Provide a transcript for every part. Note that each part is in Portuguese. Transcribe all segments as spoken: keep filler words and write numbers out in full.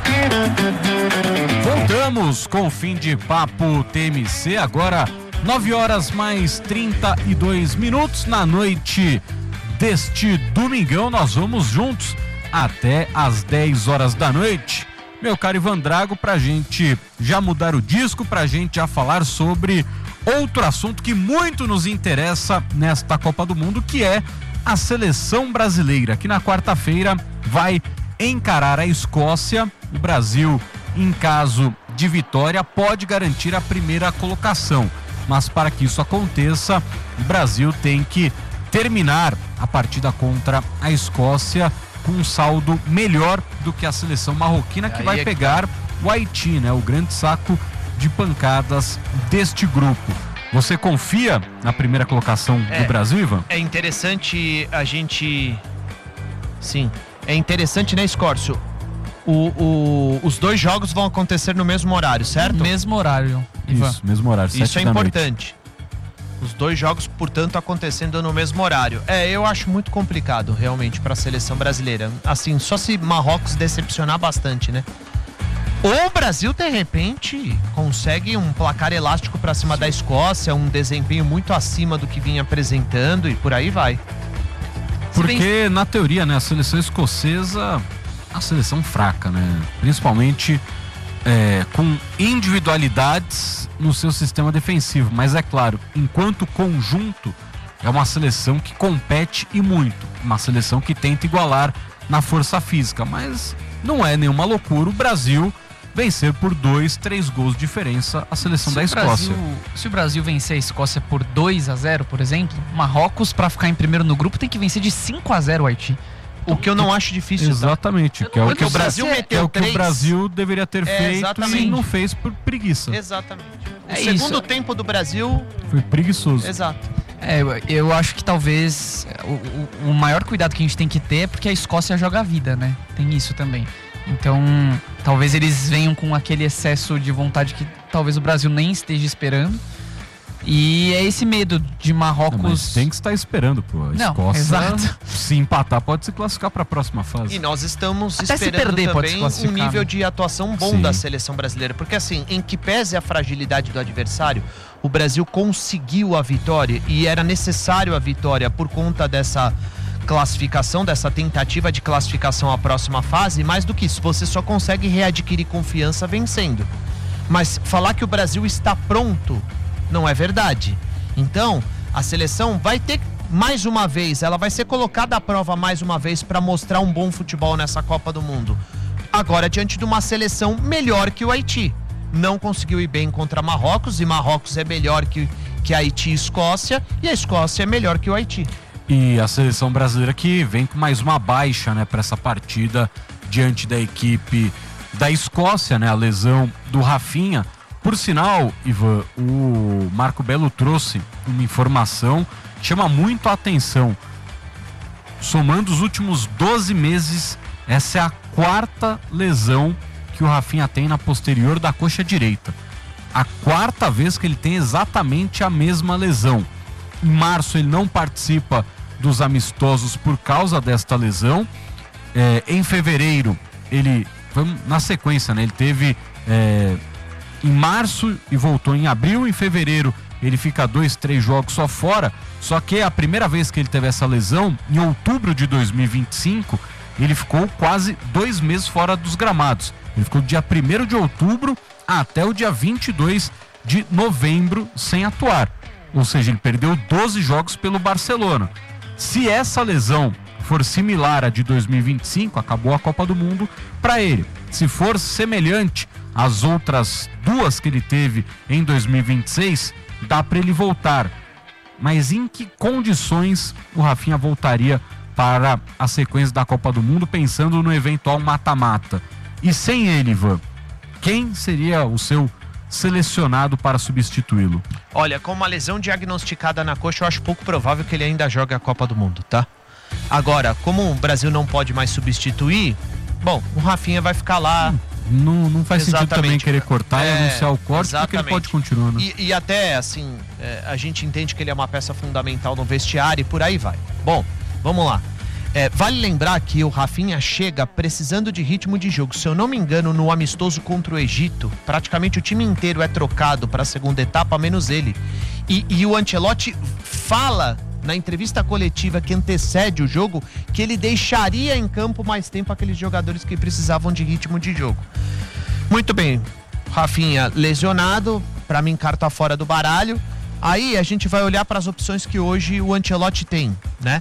Voltamos com o fim de papo T M C, agora nove horas mais trinta e dois minutos na noite deste domingão. Nós vamos juntos até às dez horas da noite, meu caro Ivan Drago, pra gente já mudar o disco, pra gente já falar sobre outro assunto que muito nos interessa nesta Copa do Mundo, que é a seleção brasileira, que na quarta-feira vai encarar a Escócia. O Brasil, em caso de vitória, pode garantir a primeira colocação, mas para que isso aconteça, o Brasil tem que terminar a partida contra a Escócia com um saldo melhor do que a seleção marroquina, que vai pegar o Haiti, né? O grande saco de pancadas deste grupo. Você confia na primeira colocação é, do Brasil, Ivan? É interessante a gente... Sim, é interessante, né, Escórcio? O, o, os dois jogos vão acontecer no mesmo horário, certo? Mesmo horário, Ivan. Isso, mesmo horário, sete Isso é da importante. Noite. Os dois jogos, portanto, acontecendo no mesmo horário. É, eu acho muito complicado, realmente, para a seleção brasileira. Assim, só se Marrocos decepcionar bastante, né? Ou o Brasil, de repente, consegue um placar elástico para cima da Escócia, um desempenho muito acima do que vinha apresentando e por aí vai. Porque, na teoria, né, a seleção escocesa, a seleção fraca, né? Principalmente é, com individualidades no seu sistema defensivo. Mas é claro, enquanto conjunto, é uma seleção que compete e muito. Uma seleção que tenta igualar na força física. Mas não é nenhuma loucura o Brasil vencer por dois, três gols de diferença a seleção se da Escócia. Brasil, se o Brasil vencer a Escócia por dois a zero, por exemplo, Marrocos, para ficar em primeiro no grupo, tem que vencer de cinco a zero o Haiti. O que eu não acho difícil. Exatamente. Tá? Que é o que o Brasil meteu é o que três. o Brasil deveria ter é, feito exatamente. e não fez por preguiça. Exatamente. O é segundo isso. tempo do Brasil foi preguiçoso. Exato. É, eu, eu acho que talvez o, o, o maior cuidado que a gente tem que ter é porque a Escócia joga a vida, né? Tem isso também. Então, talvez eles venham com aquele excesso de vontade que talvez o Brasil nem esteja esperando. E é esse medo de Marrocos... Não, mas tem que estar esperando, pô. A Não, Escócia, exato. se empatar, pode se classificar para a próxima fase. E nós estamos Até esperando se perder, pode também se classificar, um nível né? de atuação bom Sim. da seleção brasileira. Porque assim, em que pese a fragilidade do adversário, o Brasil conseguiu a vitória e era necessário a vitória por conta dessa classificação, dessa tentativa de classificação à próxima fase. Mais do que isso, você só consegue readquirir confiança vencendo. Mas falar que o Brasil está pronto não é verdade. Então, a seleção vai ter mais uma vez, ela vai ser colocada à prova mais uma vez para mostrar um bom futebol nessa Copa do Mundo. Agora, diante de uma seleção melhor que o Haiti. Não conseguiu ir bem contra Marrocos, e Marrocos é melhor que, que Haiti e Escócia, e a Escócia é melhor que o Haiti. E a seleção brasileira que vem com mais uma baixa, né, para essa partida diante da equipe da Escócia, né, a lesão do Rafinha. Por sinal, Ivan, o Marco Belo trouxe uma informação que chama muito a atenção. Somando os últimos doze meses, essa é a quarta lesão que o Rafinha tem na posterior da coxa direita. A quarta vez que ele tem exatamente a mesma lesão. Em março ele não participa dos amistosos por causa desta lesão. É, em fevereiro, ele foi na sequência, né? Ele teve é, em março e voltou em abril. Em fevereiro ele fica dois, três jogos só fora. Só que a primeira vez que ele teve essa lesão, em outubro de dois mil e vinte e cinco, ele ficou quase dois meses fora dos gramados. Ele ficou do dia primeiro de outubro até o dia vinte e dois de novembro sem atuar. Ou seja, ele perdeu doze jogos pelo Barcelona. Se essa lesão for similar à de dois mil e vinte e cinco, acabou a Copa do Mundo para ele. Se for semelhante às outras duas que ele teve em dois mil e vinte e seis, dá para ele voltar. Mas em que condições o Rafinha voltaria para a sequência da Copa do Mundo, pensando no eventual mata-mata? E sem ele, Ivan, quem seria o seu selecionado para substituí-lo? Olha, com uma lesão diagnosticada na coxa, eu acho pouco provável que ele ainda jogue a Copa do Mundo, tá? Agora, como o Brasil não pode mais substituir, bom, o Rafinha vai ficar lá. Hum, não, não faz Exatamente. sentido também querer cortar É, e anunciar o corte, exatamente. porque ele pode continuar, né? E, e até, assim, é, a gente entende que ele é uma peça fundamental no vestiário e por aí vai. Bom, vamos lá. É, vale lembrar que o Rafinha chega precisando de ritmo de jogo. Se eu não me engano, no amistoso contra o Egito, praticamente o time inteiro é trocado para a segunda etapa, menos ele. E, e o Ancelotti fala na entrevista coletiva que antecede o jogo que ele deixaria em campo mais tempo aqueles jogadores que precisavam de ritmo de jogo. Muito bem, Rafinha lesionado, para mim carta fora do baralho. Aí a gente vai olhar para as opções que hoje o Ancelotti tem, né?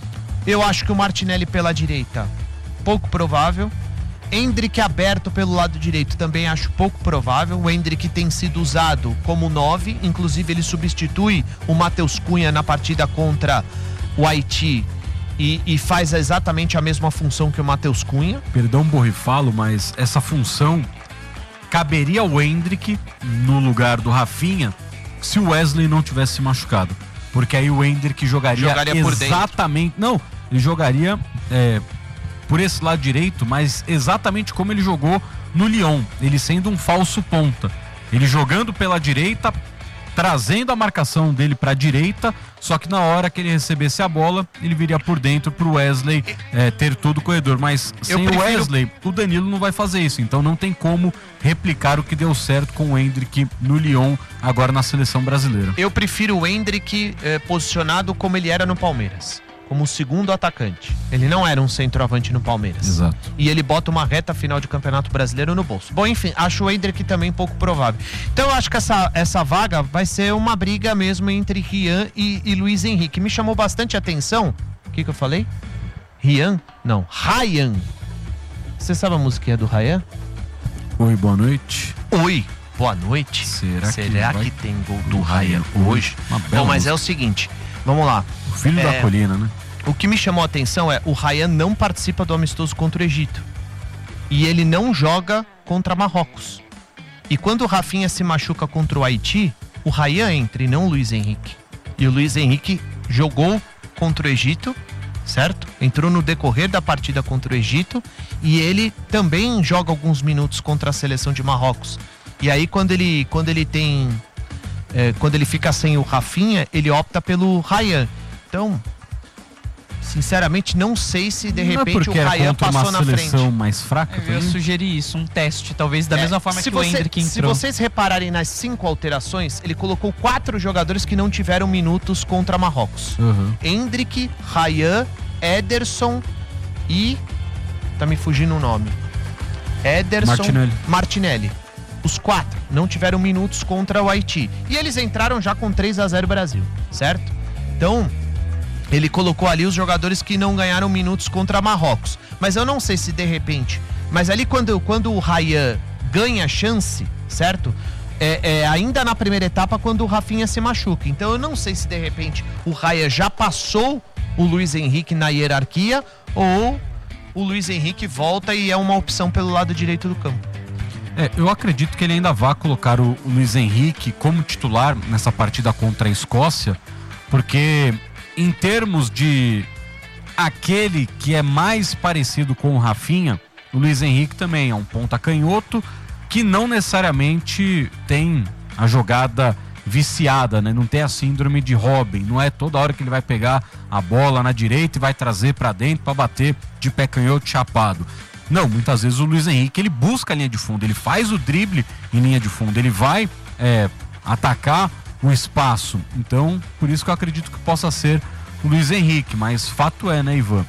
Eu acho que o Martinelli pela direita, pouco provável. Endrick aberto pelo lado direito, também acho pouco provável. O Endrick tem sido usado como nove, inclusive ele substitui o Matheus Cunha na partida contra o Haiti e, e faz exatamente a mesma função que o Matheus Cunha. Perdão borrifalo, mas essa função caberia ao Endrick no lugar do Rafinha se o Wesley não tivesse se machucado. Porque aí o Endrick jogaria, jogaria exatamente... Não, ele jogaria é, por esse lado direito, mas exatamente como ele jogou no Lyon. Ele sendo um falso ponta. Ele jogando pela direita, trazendo a marcação dele para a direita, só que na hora que ele recebesse a bola, ele viria por dentro para o Wesley é, ter todo o corredor. Mas Eu sem prefiro... o Wesley, o Danilo não vai fazer isso. Então não tem como replicar o que deu certo com o Endrick no Lyon, agora na seleção brasileira. Eu prefiro o Endrick eh, posicionado como ele era no Palmeiras, como o segundo atacante. Ele não era um centroavante no Palmeiras. Exato. E ele bota uma reta final de Campeonato Brasileiro no bolso. Bom, enfim, acho o Endrick também pouco provável. Então eu acho que essa, essa vaga vai ser uma briga mesmo entre Rian e, e Luiz Henrique. Me chamou bastante atenção. O que que eu falei? Rian? Não, Ryan. Você sabe a musiquinha do Ryan? Oi, boa noite. Oi, boa noite. Será, Será que, que tem gol do Ryan hoje? Bom, mas é o seguinte, vamos lá. O filho é, da colina, né? O que me chamou a atenção é o Ryan não participa do amistoso contra o Egito. E ele não joga contra Marrocos. E quando o Rafinha se machuca contra o Haiti, o Ryan entra e não o Luiz Henrique. E o Luiz Henrique jogou contra o Egito, certo? Entrou no decorrer da partida contra o Egito e ele também joga alguns minutos contra a seleção de Marrocos. E aí quando ele, quando ele tem... É, quando ele fica sem o Rafinha, ele opta pelo Ryan. Então... Sinceramente, não sei se de repente não é o Ryan passou na frente. Uma seleção mais fraca. Eu ia sugerir isso, um teste, talvez da é, mesma forma que você, o Endrick entrou. Se vocês repararem nas cinco alterações, ele colocou quatro jogadores que não tiveram minutos contra Marrocos. Uhum. Endrick, Ryan, Ederson e... Tá me fugindo o nome. Ederson, Martinelli. Martinelli. Os quatro não tiveram minutos contra o Haiti. E eles entraram já com três a zero Brasil, certo? Então... Ele colocou ali os jogadores que não ganharam minutos contra Marrocos. Mas eu não sei se de repente... Mas ali quando, quando o Ryan ganha chance, certo? É, é ainda na primeira etapa quando o Rafinha se machuca. Então eu não sei se de repente o Ryan já passou o Luiz Henrique na hierarquia ou o Luiz Henrique volta e é uma opção pelo lado direito do campo. É, eu acredito que ele ainda vai colocar o, o Luiz Henrique como titular nessa partida contra a Escócia, porque... Em termos de aquele que é mais parecido com o Rafinha, o Luiz Henrique também é um ponta canhoto que não necessariamente tem a jogada viciada, né? Não tem a síndrome de Robin, não é toda hora que ele vai pegar a bola na direita e vai trazer para dentro para bater de pé canhoto chapado. Não, muitas vezes o Luiz Henrique ele busca a linha de fundo, ele faz o drible em linha de fundo, ele vai é, atacar o espaço. Então, por isso que eu acredito que possa ser o Luiz Henrique, mas fato é, né, Ivan?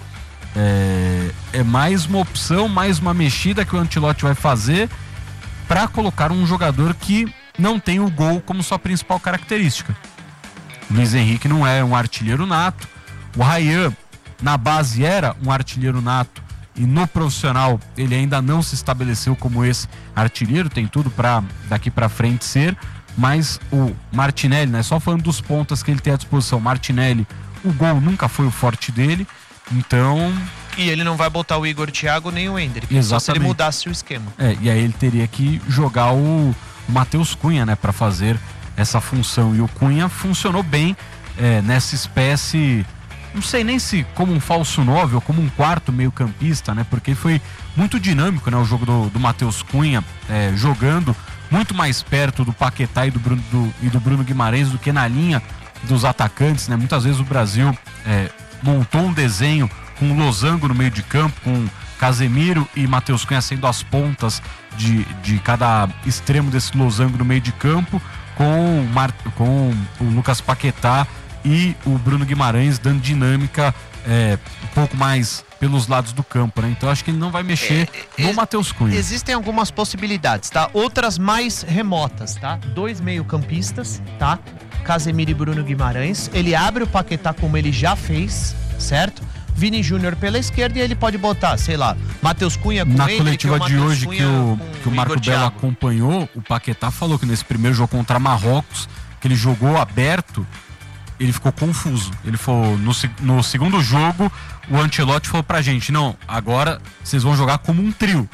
É, é mais uma opção, mais uma mexida que o Ancelotti vai fazer para colocar um jogador que não tem o gol como sua principal característica. O Luiz Henrique não é um artilheiro nato, o Ryan na base era um artilheiro nato e no profissional ele ainda não se estabeleceu como esse artilheiro, tem tudo para daqui para frente ser. Mas o Martinelli, né? Só falando dos pontas que ele tem à disposição, Martinelli, o gol nunca foi o forte dele, então... E ele não vai botar o Igor Thiago nem o Endrick, exatamente. Só se ele mudasse o esquema. É, e aí ele teria que jogar o, o Matheus Cunha, né? Pra fazer essa função, e o Cunha funcionou bem é, nessa espécie... Não sei nem se como um falso nove ou como um quarto meio campista, né? Porque foi muito dinâmico, né? O jogo do, do Matheus Cunha é, jogando... muito mais perto do Paquetá e do Bruno, do, e do Bruno Guimarães do que na linha dos atacantes, né? Muitas vezes o Brasil é, montou um desenho com o Losango no meio de campo, com Casemiro e Matheus Cunha sendo as pontas de, de cada extremo desse losango no meio de campo, com, o Mar, com o Lucas Paquetá e o Bruno Guimarães dando dinâmica é, um pouco mais pelos lados do campo, né? Então acho que ele não vai mexer é, no ex- Matheus Cunha. Existem algumas possibilidades, tá? Outras mais remotas, tá? Dois meio-campistas, tá? Casemiro e Bruno Guimarães. Ele abre o Paquetá como ele já fez, certo? Vini Júnior pela esquerda e ele pode botar, sei lá, Matheus Cunha com Na ele, coletiva que é de hoje Cunha que o, com que o Marco Igor Belo Thiago. acompanhou, o Paquetá falou que nesse primeiro jogo contra Marrocos, que ele jogou aberto, ele ficou confuso. Ele falou, no, no segundo jogo, o Ancelotti falou pra gente, não, agora vocês vão jogar como um trio.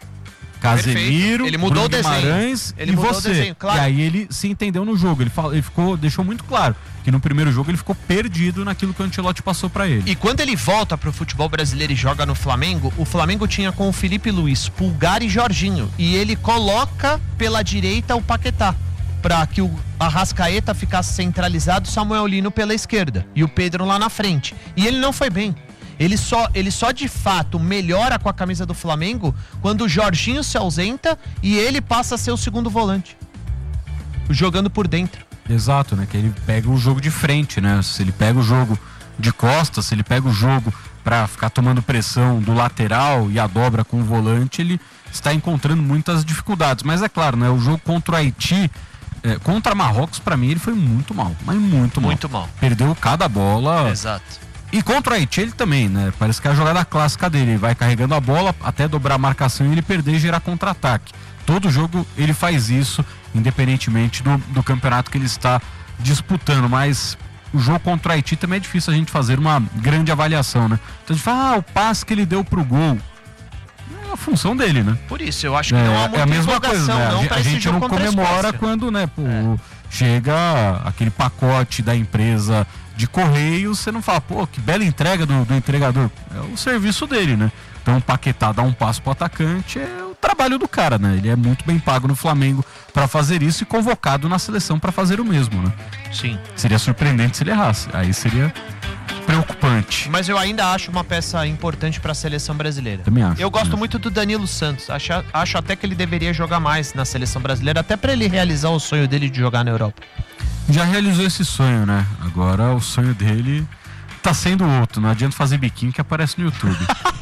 Casemiro, ele mudou Bruno o desenho. Guimarães Ele e mudou você. o desenho, claro. E aí ele se entendeu no jogo. Ele, falou, ele ficou, deixou muito claro que no primeiro jogo ele ficou perdido naquilo que o Ancelotti passou pra ele. E quando ele volta pro futebol brasileiro e joga no Flamengo, o Flamengo tinha com o Felipe Luiz, Pulgar e Jorginho. E ele coloca pela direita o Paquetá, para que o Arrascaeta ficasse centralizado, Samuel Lino pela esquerda e o Pedro lá na frente. E ele não foi bem. Ele só, ele só de fato melhora com a camisa do Flamengo quando o Jorginho se ausenta e ele passa a ser o segundo volante, jogando por dentro. Exato, né? Que ele pega o jogo de frente, né? Se ele pega o jogo de costas, se ele pega o jogo para ficar tomando pressão do lateral e a dobra com o volante, ele está encontrando muitas dificuldades. Mas é claro, né? O jogo contra o Haiti, é, contra Marrocos, para mim ele foi muito mal, mas muito mal. Muito mal. Perdeu cada bola. Exato. E contra o Haiti ele também, né? Parece que é a jogada clássica dele. Ele vai carregando a bola até dobrar a marcação e ele perder e gerar contra-ataque. Todo jogo ele faz isso, independentemente do, do campeonato que ele está disputando. Mas o jogo contra o Haiti também é difícil a gente fazer uma grande avaliação, né? Então a gente fala, ah, o passe que ele deu pro gol. É a função dele, né? Por isso, eu acho que é, não há muita é a mesma coisa, né? não A, a gente não comemora quando, né, pô, é. chega aquele pacote da empresa de correio, você não fala, pô, que bela entrega do, do entregador. É o serviço dele, né? Então o Paquetá dá um passo pro atacante, é o trabalho do cara, né? Ele é muito bem pago no Flamengo para fazer isso e convocado na seleção para fazer o mesmo, né? Sim. Seria surpreendente se ele errasse, aí seria preocupante. Mas eu ainda acho uma peça importante para a seleção brasileira. Também acho. Eu gosto também. muito do Danilo Santos. Acho, acho até que ele deveria jogar mais na seleção brasileira, até para ele realizar o sonho dele de jogar na Europa. Já realizou esse sonho, né? Agora o sonho dele tá sendo outro. Não adianta fazer biquinho que aparece no YouTube.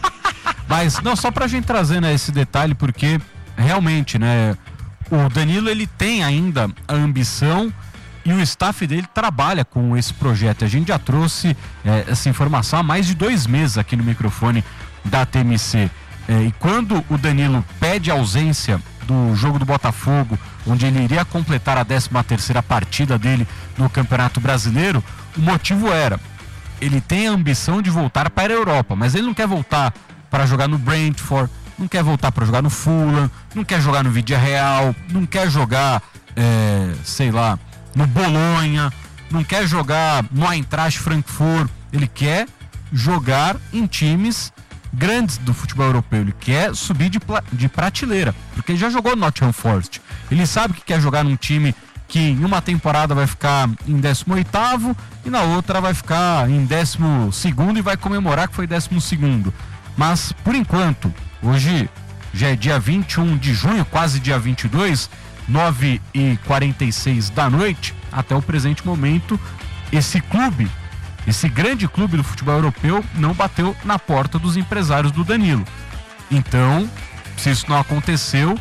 Mas, não, só pra gente trazer, né, esse detalhe, porque realmente, né, o Danilo, ele tem ainda a ambição e o staff dele trabalha com esse projeto. A gente já trouxe é, essa informação há mais de dois meses aqui no microfone da T M C. É, e quando o Danilo pede ausência do jogo do Botafogo, onde ele iria completar a décima terceira partida dele no Campeonato Brasileiro, o motivo era, ele tem a ambição de voltar para a Europa, mas ele não quer voltar para jogar no Brentford, não quer voltar para jogar no Fulham, não quer jogar no Villarreal, não quer jogar, é, sei lá, no Bolonha, não quer jogar no Eintracht Frankfurt, ele quer jogar em times grandes do futebol europeu, ele quer subir de, de prateleira, porque ele já jogou no Nottingham Forest, ele sabe que quer jogar num time que em uma temporada vai ficar em décimo oitavo e na outra vai ficar em décimo segundo e vai comemorar que foi décimo segundo. Mas por enquanto, hoje já é dia vinte e um de junho, quase dia vinte e dois, nove e quarenta e seis da noite, até o presente momento, esse clube, esse grande clube do futebol europeu não bateu na porta dos empresários do Danilo. Então, se isso não aconteceu,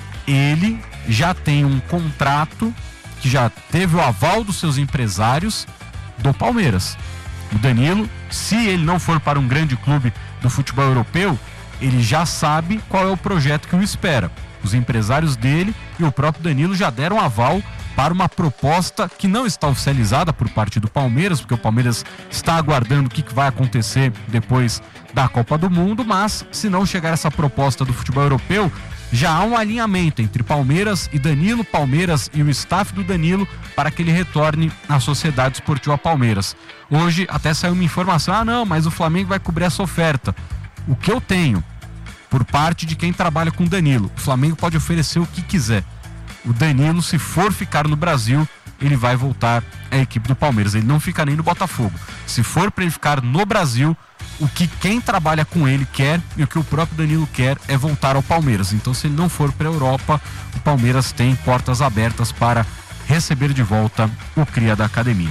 ele já tem um contrato que já teve o aval dos seus empresários do Palmeiras. O Danilo, se ele não for para um grande clube do futebol europeu, ele já sabe qual é o projeto que o espera. Os empresários dele e o próprio Danilo já deram aval para uma proposta que não está oficializada por parte do Palmeiras, porque o Palmeiras está aguardando o que vai acontecer depois da Copa do Mundo, mas se não chegar essa proposta do futebol europeu, já há um alinhamento entre Palmeiras e Danilo, Palmeiras e o staff do Danilo para que ele retorne à Sociedade Esportiva Palmeiras. Hoje até saiu uma informação, ah não, mas o Flamengo vai cobrir essa oferta. O que eu tenho por parte de quem trabalha com o Danilo, o Flamengo pode oferecer o que quiser. O Danilo, se for ficar no Brasil, ele vai voltar à equipe do Palmeiras. Ele não fica nem no Botafogo. Se for para ele ficar no Brasil, o que quem trabalha com ele quer e o que o próprio Danilo quer é voltar ao Palmeiras. Então, se ele não for para a Europa, o Palmeiras tem portas abertas para receber de volta o cria da academia.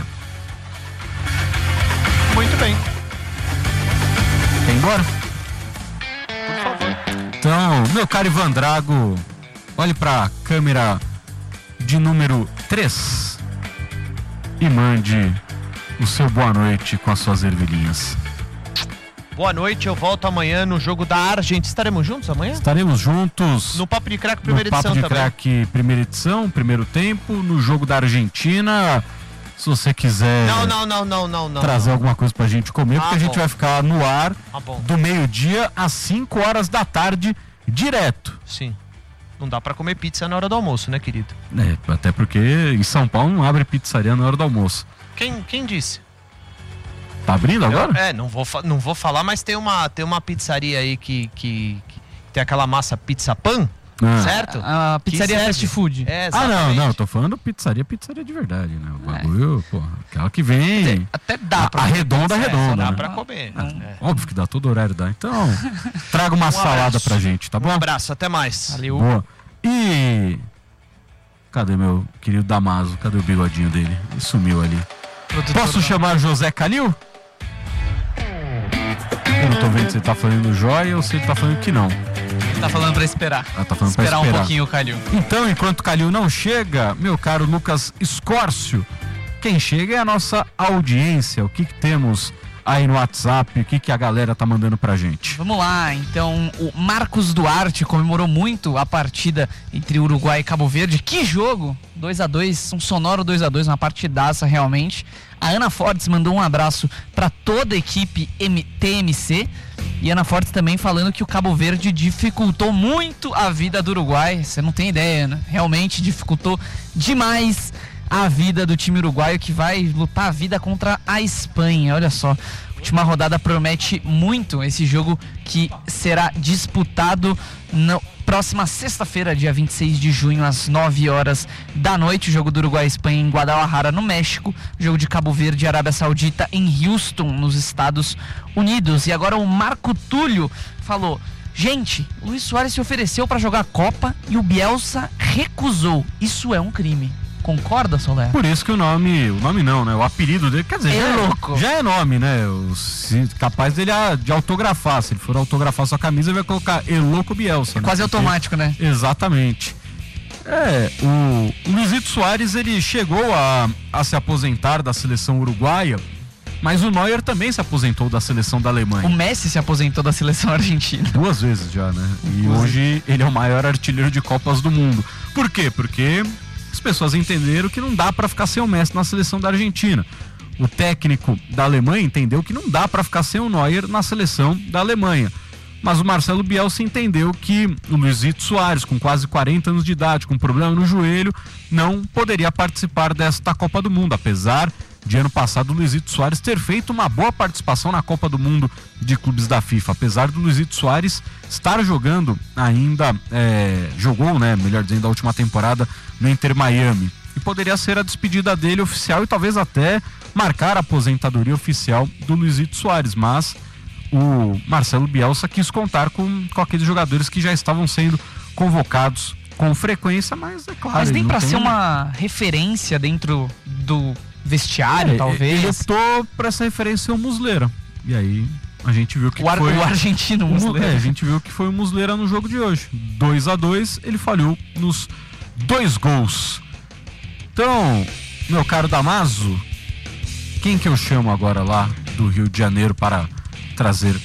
Muito bem. Quer ir embora? Por favor. Então, meu caro Ivan Drago, olhe para a câmera de número três e mande o seu boa noite com as suas ervilhinhas. Boa noite, eu volto amanhã no jogo da Argentina. Estaremos juntos amanhã? Estaremos juntos no Papo de Crack, primeira no Papo edição de também. Crack, primeira edição, primeiro tempo, no jogo da Argentina. Se você quiser Não, não, não, não, não, não. trazer não. alguma coisa pra gente comer, Ah, porque a gente bom. vai ficar no ar Ah, bom. do meio-dia às cinco horas da tarde, direto. Sim. Não dá pra comer pizza na hora do almoço, né, querido? É, até porque em São Paulo não abre pizzaria na hora do almoço. Quem, quem disse? Tá abrindo agora? Eu- é, não vou, fa- não vou falar, mas tem uma, tem uma pizzaria aí que, que, que tem aquela massa pizza pan, Ah. certo? A pizzaria Que serve. fast food. É, Ah, não, exatamente. não, eu tô falando pizzaria, pizzaria de verdade, né? O bagulho, porra, aquela que vem. Até dá pra a redonda, É, redonda. dá né? pra comer. É. Óbvio que dá, todo horário dá. Então, traga uma Um salada abraço. pra gente, tá Um bom? abraço, até mais. Valeu. Boa. E. Cadê meu querido Damaso? Cadê o bigodinho dele? Ele sumiu ali. Produtor Posso da- chamar José Calil? Eu não tô vendo se ele tá falando jóia ou se ele tá falando que não. Tá falando pra esperar. Ah, tá falando pra esperar um esperar. pouquinho o Calil. Então, enquanto o Calil não chega, meu caro Lucas Escórcio, quem chega é a nossa audiência. O que, que temos aí no WhatsApp? O que, que a galera tá mandando pra gente? Vamos lá, então o Marcos Duarte comemorou muito a partida entre Uruguai e Cabo Verde. Que jogo! dois a dois, um sonoro dois a dois, uma partidaça realmente. A Ana Fortes mandou um abraço para toda a equipe M- T M C. E Ana Fortes também falando que o Cabo Verde dificultou muito a vida do Uruguai. Você não tem ideia, né? Realmente dificultou demais a vida do time uruguaio, que vai lutar a vida contra a Espanha. Olha só, a última rodada promete muito, esse jogo que será disputado na próxima sexta-feira, dia vinte e seis de junho, às nove horas da noite. O jogo do Uruguai e Espanha em Guadalajara, no México. O jogo de Cabo Verde e Arábia Saudita em Houston, nos Estados Unidos. E agora o Marco Túlio falou: gente, o Luis Soares se ofereceu para jogar a Copa e o Bielsa recusou. Isso é um crime. Concorda, Soler? Por isso que o nome, o nome não, né? O apelido dele, quer dizer, É já, louco. já é nome, né? O, se, capaz dele a- de autografar. Se ele for autografar sua camisa, ele vai colocar Eloco Bielsa. né? Quase Porque- automático, né? Exatamente. É, o, o Luizito Soares, ele chegou a, a se aposentar da seleção uruguaia, mas o Neuer também se aposentou da seleção da O Alemanha. Messi se aposentou da seleção argentina. Duas vezes já, né? E Duas hoje ele é o maior artilheiro de Copas do Mundo. Por quê? Porque as pessoas entenderam que não dá pra ficar sem o Messi na seleção da Argentina. O técnico da Alemanha entendeu que não dá pra ficar sem o Neuer na seleção da Alemanha. Mas o Marcelo Bielsa entendeu que o Luizito Soares, com quase quarenta anos de idade, com problema no joelho, não poderia participar desta Copa do Mundo, apesar de ano passado o Luizito Soares ter feito uma boa participação na Copa do Mundo de clubes da FIFA, apesar do Luizito Soares estar jogando ainda, é, jogou, né, melhor dizendo, a última temporada no Inter Miami, e poderia ser a despedida dele oficial e talvez até marcar a aposentadoria oficial do Luizito Soares, mas o Marcelo Bielsa quis contar com, com aqueles jogadores que já estavam sendo convocados com frequência, mas é claro... Mas ele nem não pra tem- ser uma referência dentro do vestiário, É, talvez. Ele optou por essa referência ao Muslera. E aí a gente viu que o, ar- foi... o argentino o Mu- Muslera. é, a gente viu que foi o Muslera no jogo de hoje. dois a dois, ele falhou nos dois gols. Então, meu caro Damaso, quem que eu chamo agora lá do Rio de Janeiro para trazer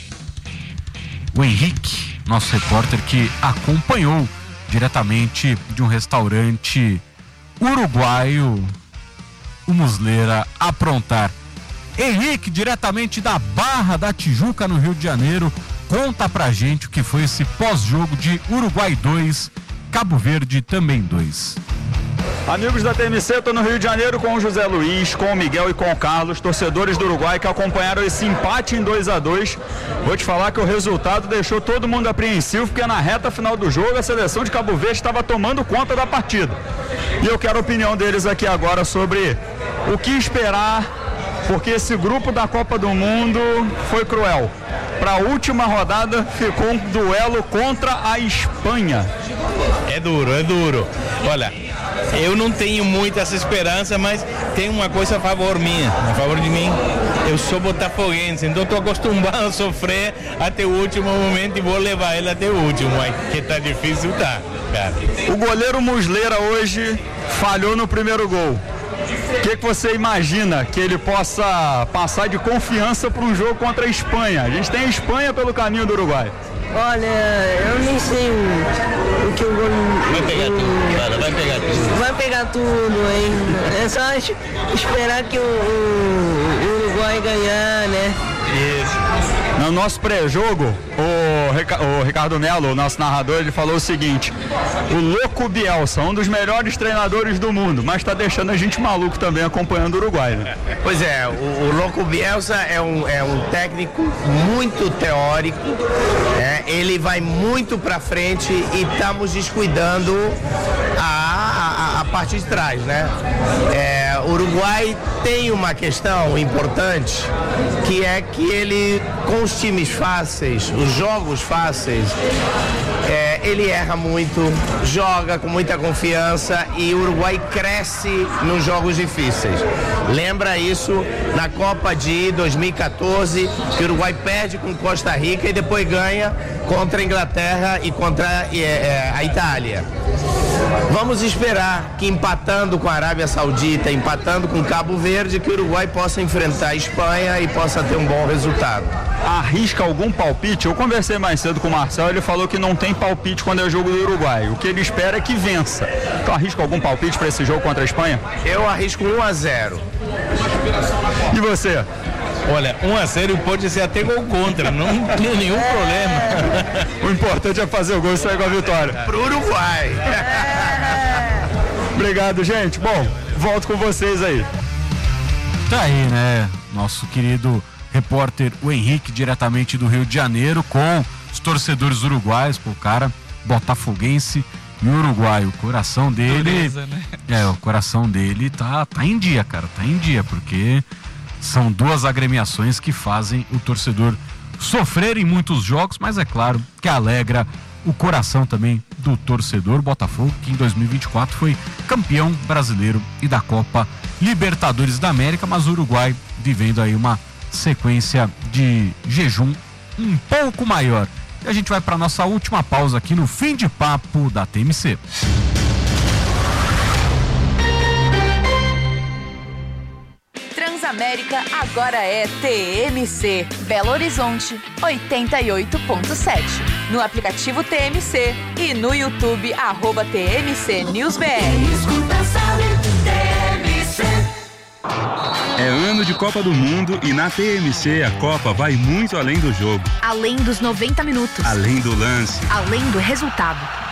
o Henrique, nosso repórter que acompanhou diretamente de um restaurante uruguaio o Muslera aprontar. Henrique, diretamente da Barra da Tijuca, no Rio de Janeiro, conta pra gente o que foi esse pós-jogo de Uruguai dois, Cabo Verde também dois. Amigos da T M C, estou no Rio de Janeiro com o José Luiz, com o Miguel e com o Carlos, torcedores do Uruguai que acompanharam esse empate em dois a dois. Vou te falar que o resultado deixou todo mundo apreensivo, porque na reta final do jogo a seleção de Cabo Verde estava tomando conta da partida. E eu quero a opinião deles aqui agora sobre o que esperar, porque esse grupo da Copa do Mundo foi cruel. Para a última rodada ficou um duelo contra a Espanha. É duro, é duro. Olha, eu não tenho muita essa esperança, mas tem uma coisa a favor minha, a favor de mim. Eu sou botafoguense, então estou acostumado a sofrer até o último momento e vou levar ele até o último, mas que tá difícil, tá, cara. O goleiro Muslera hoje falhou no primeiro gol. O que, que você imagina que ele possa passar de confiança para um jogo contra a Espanha? A gente tem a Espanha pelo caminho do Uruguai. Olha, eu nem sei o, o que o gol... Vai pegar tudo, cara, vai pegar tudo. Vai pegar tudo, hein? É só esperar que o, o, o Uruguai ganhar, né? Isso. No nosso pré-jogo, o, Rica, o Ricardo Melo, o nosso narrador, ele falou o seguinte: o louco Bielsa, um dos melhores treinadores do mundo, mas está deixando a gente maluco também acompanhando o Uruguai, né? Pois é, o, o louco Bielsa é um, é um técnico muito teórico, é, ele vai muito para frente e estamos descuidando a, a, a parte de trás, né? É, o Uruguai tem uma questão importante, que é que ele, com os times fáceis, os jogos fáceis, é, ele erra muito, joga com muita confiança e o Uruguai cresce nos jogos difíceis. Lembra isso na Copa de dois mil e quatorze, que o Uruguai perde com Costa Rica e depois ganha contra a Inglaterra e contra é, a Itália. Vamos esperar que empatando com a Arábia Saudita, empatando com Cabo Verde, que o Uruguai possa enfrentar a Espanha e possa ter um bom resultado. Arrisca algum palpite? Eu conversei mais cedo com o Marcel, ele falou que não tem palpite quando é o jogo do Uruguai. O que ele espera é que vença. Então arrisca algum palpite para esse jogo contra a Espanha? Eu arrisco um a zero. E você? Olha, um a zero pode ser até gol contra, não tem nenhum problema. O importante é fazer o gol e sair com a vitória. Pro Uruguai. Obrigado, gente. Bom, volto com vocês aí. Tá aí, né? Nosso querido repórter, o Henrique, diretamente do Rio de Janeiro, com os torcedores uruguaios, com o cara botafoguense e uruguaio. O coração dele... Dureza, né? É, o coração dele tá, tá em dia, cara. Tá em dia, porque são duas agremiações que fazem o torcedor sofrer em muitos jogos, mas é claro que alegra o coração também do torcedor. Botafogo, que em dois mil e vinte e quatro foi campeão brasileiro e da Copa Libertadores da América, mas o Uruguai vivendo aí uma sequência de jejum um pouco maior. E a gente vai para nossa última pausa aqui no Fim de Papo da T M C. Transamérica agora é T M C, Belo Horizonte oitenta e oito ponto sete. No aplicativo T M C e no YouTube, arroba T M C News B R. É ano de Copa do Mundo e na T M C a Copa vai muito além do jogo. Além dos noventa minutos. Além do lance. Além do resultado.